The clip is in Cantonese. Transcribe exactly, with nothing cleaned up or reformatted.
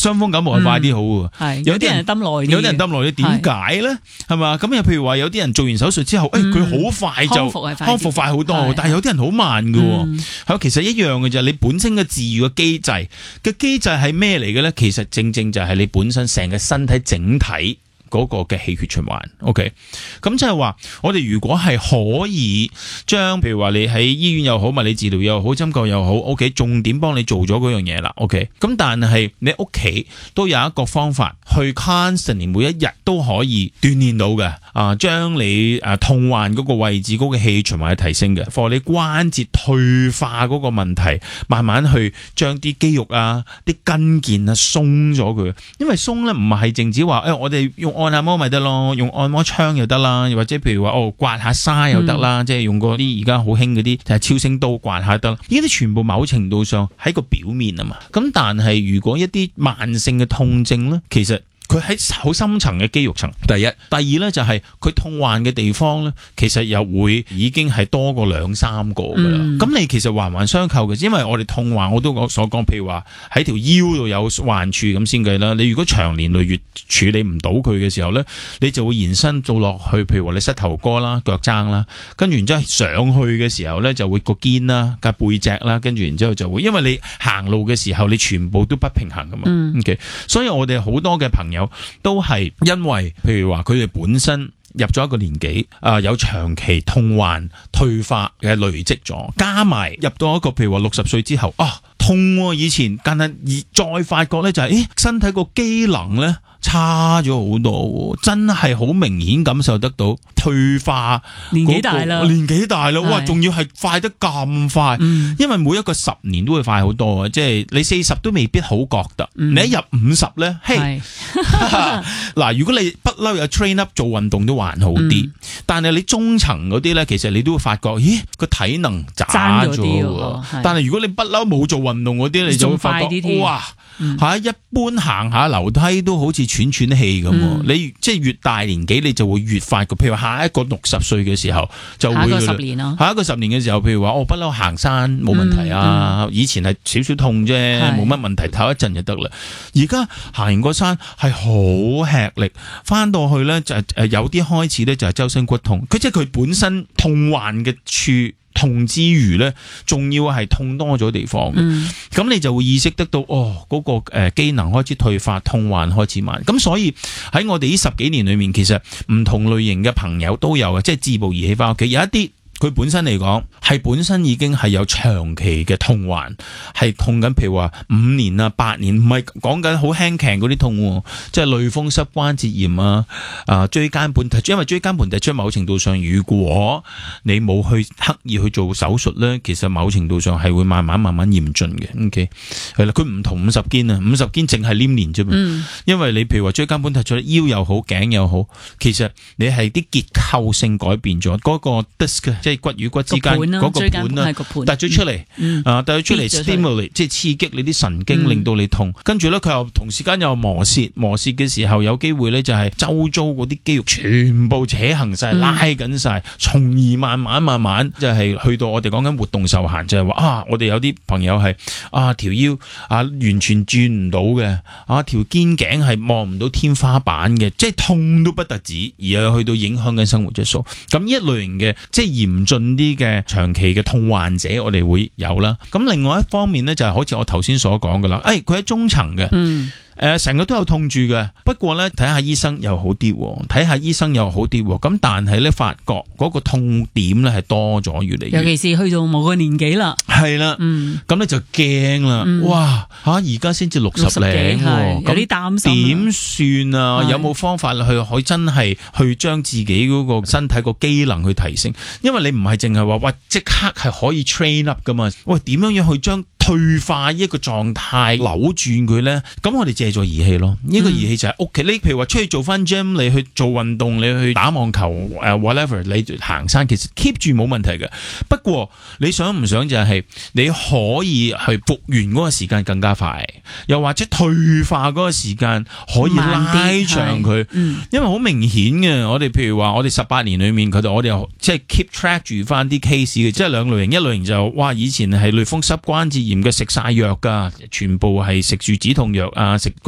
傷風感冒係快啲好喎。 係有啲人揼耐啲， 有啲人揼耐啲，點解咧？係嘛？咁又譬如話有啲人做完手術之後，誒佢好快就康復係快啲康復快好多，但係有啲人好慢㗎喎。係其實一樣嘅啫。你本身嘅治癒嘅機制嘅機制係咩嚟嘅咧？其實正正就係你本身成個身體整體嗰個嘅氣血循環 ，OK， 咁即係話，我哋如果係可以將，譬如話你喺醫院又好，物理治療又好，針灸又好 ，OK， 重點幫你做咗嗰樣嘢啦 ，OK， 咁但係你屋企都有一個方法去 constantly 每一日都可以鍛煉到嘅，啊，將你誒痛患嗰個位置嗰個氣循環去提升嘅，for你關節退化嗰個問題，慢慢去將啲肌肉啊、啲筋腱啊鬆咗佢，因為鬆咧唔係淨止話，誒、哎、我哋用按下摩咪得咯，用按摩槍又得啦，又或者譬如話哦刮下痧又得啦，嗯、即係用嗰啲而家好興嗰啲就係超聲刀刮下得。呢啲全部某程度上喺個表面啊嘛。咁但係如果一啲慢性嘅痛症咧，其實佢喺好深層嘅肌肉層。第一，第二咧就係佢痛患嘅地方咧，其實又會已經係多過兩三個噶啦。咁、嗯、你其實環環相扣嘅，因為我哋痛患我都講所講，譬如話喺條腰度有患處咁先計啦。你如果長年累月處理唔到佢嘅時候咧，你就會延伸做落去，譬如話你膝頭哥啦、腳踭啦，跟住然之後上去嘅時候咧，就會個肩啦、個背脊啦，跟住然之後就會，因為你行路嘅時候你全部都不平衡噶嘛。嗯、OK， 所以我哋好多嘅朋友都係因為譬如話佢哋本身入咗一個年紀，啊、呃、有長期痛患退化嘅累積咗，加埋入到一個譬如話六十歲之後啊痛、啊、以前，但係而再發覺咧就係、是，誒身體個機能咧差咗好多，真係好明顯感受得到退化、那個。年紀大啦，年紀大啦，哇！仲要係快得咁快，嗯、因為每一個十年都會快好多啊！即係你四十都未必好覺得，嗯、你一入五十咧，嘿，嗱，如果你不嬲有 train up 做運動都還好啲，嗯、但係你中層嗰啲咧，其實你都會發覺，咦個體能渣咗。但係如果你不嬲冇做運動嗰啲，你就會發覺，哇！吓、嗯，一般行下樓梯都好似喘喘氣咁。嗯、你即係越大年紀，你就會越發覺。譬如下一個六十歲嘅時候，就會下一個十年咯。下一個十年嘅時候，譬如話我不嬲行山冇問題啊，嗯嗯、以前係少少痛啫，冇乜問題，唞一陣就得啦。而家行完個山係好吃力，翻到去咧就誒有啲開始咧就係周身骨痛。佢即係佢本身痛患嘅處。痛之餘咧，仲要係痛多咗地方，咁、嗯、你就會意識得到，哦，嗰、嗰個誒機能開始退化，痛患開始慢。咁所以喺我哋呢十幾年裏面，其實唔同類型嘅朋友都有嘅，即係自步而起翻屋企，有一啲。佢本身嚟講係本身已經係有長期嘅痛患，係痛緊，譬如話五年啊、八年，唔係講緊好輕強嗰啲痛，即係類風濕關節炎啊、啊椎間盤突出，因為椎間盤突出某程度上，如果你冇去刻意去做手術咧，其實某程度上係會慢慢慢慢嚴峻嘅。OK， 係啦，佢唔同五十肩啊，五十肩淨係黏連啫嘛，嗯、因為你譬如話椎間盤突出，腰又好，頸又好，其實你係啲結構性改變咗嗰、嗰個 disc。即係骨與骨之間嗰個盤啦，突咗出嚟，嗯、啊突咗出嚟 stimulate， 即係刺激你啲神經，嗯、令到你痛。跟住咧，佢又同時間又磨蝕，磨蝕嘅時候有機會咧就係周遭嗰啲肌肉全部扯行晒，拉緊晒，從而慢慢慢慢就係去到我哋講緊活動受限，就係、是、話啊，我哋有啲朋友係啊條腰啊完全轉唔到嘅，啊條肩頸係望唔到天花板嘅，即係痛都不特止，而係去到影響緊生活質素。咁呢一類型嘅即係嚴峻啲嘅長期嘅痛患者，我哋會有啦。咁另外一方面咧，就係好似我頭先所講噶啦，誒佢喺中層嘅。嗯誒，成日、呃、都有痛住嘅，不過咧睇下醫生又好啲，睇下醫生又好啲，咁但係咧發覺嗰個痛點咧係多咗越嚟越，尤其是去到某個年紀啦，係啦，嗯，咁咧就驚啦，嗯、哇吓而家先至六十零，有啲擔心，點算啊？有冇方法去可以真係去將自己嗰個身體個機能去提升？因為你唔係淨係話哇即刻係可以 train up 噶嘛，喂點樣樣去將退化一個狀態扭轉佢咧？咁我哋借助儀器咯，呢、這個儀器就係屋企。你譬如話出去做翻 gym， 你去做運動，你去打網球，誒、uh, whatever， 你行山，其實 keep 住冇問題嘅。不過你想唔想就係你可以去復原嗰個時間更加快，又或者退化嗰個時間可以拉長佢。因為好明顯嘅，我哋譬如話我哋十八年裏面，佢哋我哋即係 keep track 住翻啲 case 嘅，即係兩類型，一類型就哇以前係類風濕關節炎嘅食晒藥噶，全部係食住止痛藥啊，食